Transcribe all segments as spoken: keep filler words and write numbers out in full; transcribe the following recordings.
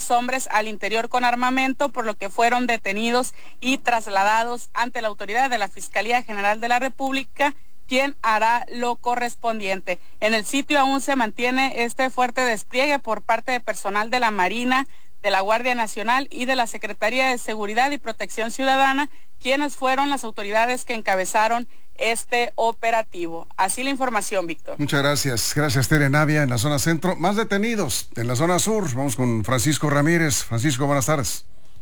dos hombres al interior con armamento, por lo que fueron detenidos y trasladados ante la autoridad de la Fiscalía General de la República, quien hará lo correspondiente. En el sitio aún se mantiene este fuerte despliegue por parte de personal de la Marina, de la Guardia Nacional y de la Secretaría de Seguridad y Protección Ciudadana, quienes fueron las autoridades que encabezaron este operativo. Así la información, Víctor. Muchas gracias. Gracias, Tere Navia, en la zona centro. Más detenidos en la zona sur. Vamos con Francisco Ramírez. Francisco, buenas tardes.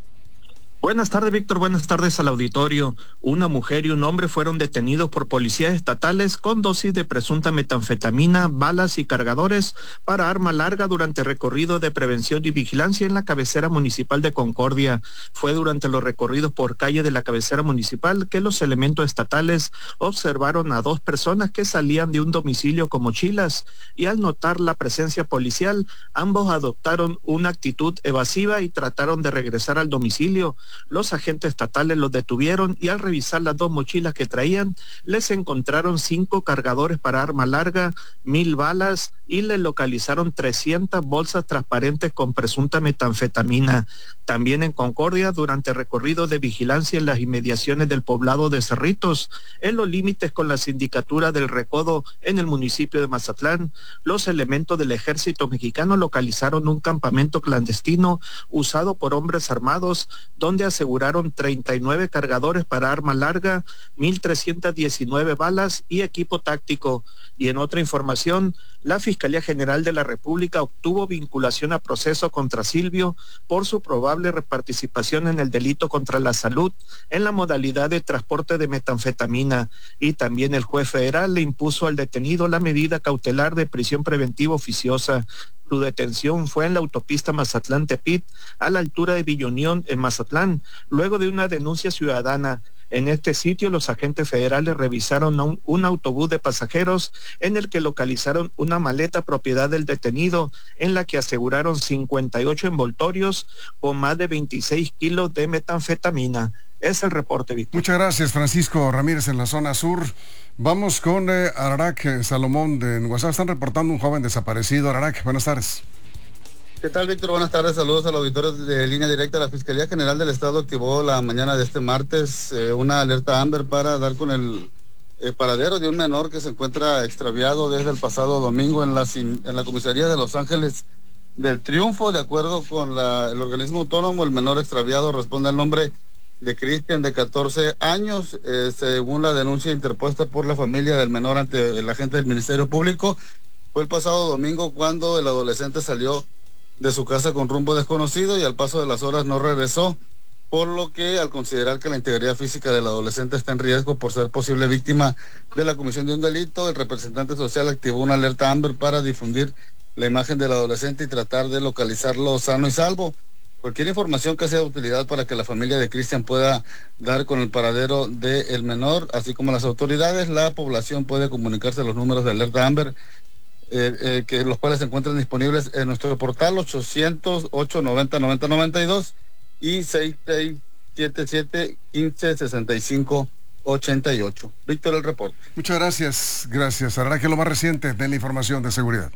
Buenas tardes, Víctor. Buenas tardes al auditorio. Una mujer y un hombre fueron detenidos por policías estatales con dosis de presunta metanfetamina, balas y cargadores para arma larga durante recorrido de prevención y vigilancia en la cabecera municipal de Concordia. Fue durante los recorridos por calle de la cabecera municipal que los elementos estatales observaron a dos personas que salían de un domicilio con mochilas y al notar la presencia policial, ambos adoptaron una actitud evasiva y trataron de regresar al domicilio. Los agentes estatales los detuvieron y al revisar las dos mochilas que traían, les encontraron cinco cargadores para arma larga, mil balas y le localizaron trescientas bolsas transparentes con presunta metanfetamina. También en Concordia, durante recorrido de vigilancia en las inmediaciones del poblado de Cerritos, en los límites con la sindicatura del Recodo en el municipio de Mazatlán, los elementos del ejército mexicano localizaron un campamento clandestino usado por hombres armados, donde aseguraron treinta y nueve cargadores para arma larga, mil trescientas diecinueve balas y equipo táctico. Y en otra información, la Fiscalía General de la República obtuvo vinculación a proceso contra Silvio por su probable participación en el delito contra la salud en la modalidad de transporte de metanfetamina. Y también el juez federal le impuso al detenido la medida cautelar de prisión preventiva oficiosa. Su detención fue en la autopista Mazatlán-Tepit, a la altura de Villa Unión, en Mazatlán, luego de una denuncia ciudadana. En este sitio, los agentes federales revisaron un, un autobús de pasajeros en el que localizaron una maleta propiedad del detenido, en la que aseguraron cincuenta y ocho envoltorios con más de veintiséis kilos de metanfetamina. Es el reporte, Víctor. Muchas gracias, Francisco Ramírez, en la zona sur. Vamos con eh, Ararak eh, Salomón de WhatsApp. Están reportando un joven desaparecido. Ararak, buenas tardes. ¿Qué tal, Víctor? Buenas tardes, saludos a los auditores de Línea Directa. La Fiscalía General del Estado activó la mañana de este martes eh, una alerta Amber para dar con el eh, paradero de un menor que se encuentra extraviado desde el pasado domingo en la, en la comisaría de Los Ángeles del Triunfo. De acuerdo con la, el organismo autónomo, el menor extraviado responde al nombre de Cristian, de catorce años, eh, según la denuncia interpuesta por la familia del menor ante el agente del Ministerio Público. Fue el pasado domingo cuando el adolescente salió de su casa con rumbo desconocido y al paso de las horas no regresó, por lo que al considerar que la integridad física del adolescente está en riesgo por ser posible víctima de la comisión de un delito, el representante social activó una alerta Amber para difundir la imagen del adolescente y tratar de localizarlo sano y salvo. Cualquier información que sea de utilidad para que la familia de Cristian pueda dar con el paradero del menor, así como las autoridades, la población puede comunicarse a los números de alerta Amber, Eh, eh, que los cuales se encuentran disponibles en nuestro portal ochocientos, ocho noventa, noventa noventa y dos y seis seis siete siete, quince sesenta y cinco ochenta y ocho. Víctor, el reporte. Muchas gracias, gracias. Ahora que lo más reciente de la información de seguridad.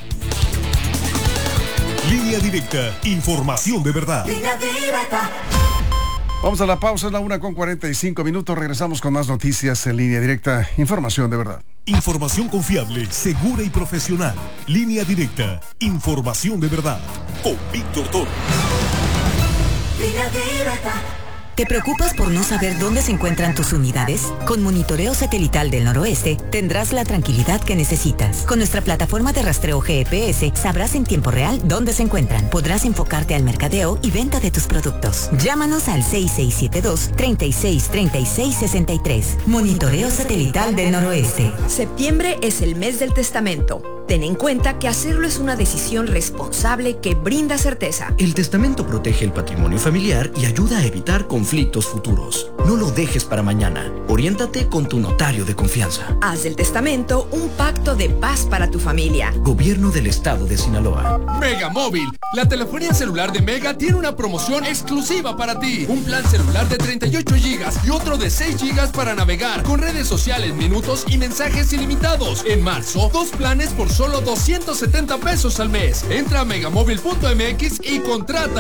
Línea Directa, información de verdad. Línea Directa. Vamos a la pausa, es la una con cuarenta y cinco minutos. Regresamos con más noticias en Línea Directa, información de verdad. Información confiable, segura y profesional. Línea Directa, información de verdad. Con Víctor Toro. Línea Directa. ¿Te preocupas por no saber dónde se encuentran tus unidades? Con Monitoreo Satelital del Noroeste tendrás la tranquilidad que necesitas. Con nuestra plataforma de rastreo G P S sabrás en tiempo real dónde se encuentran. Podrás enfocarte al mercadeo y venta de tus productos. Llámanos al seis seis siete dos, treinta y seis, treinta y seis, sesenta y tres. Monitoreo Satelital del Noroeste. Septiembre es el mes del testamento. Ten en cuenta que hacerlo es una decisión responsable que brinda certeza. El testamento protege el patrimonio familiar y ayuda a evitar conflictos futuros. No lo dejes para mañana. Oriéntate con tu notario de confianza. Haz del testamento un pacto de paz para tu familia. Gobierno del Estado de Sinaloa. Mega Móvil. La telefonía celular de Mega tiene una promoción exclusiva para ti. Un plan celular de treinta y ocho gigas y otro de seis gigas para navegar, con redes sociales, minutos y mensajes ilimitados. En marzo, dos planes por solo doscientos setenta pesos al mes. Entra a megamóvil punto m x y contrata.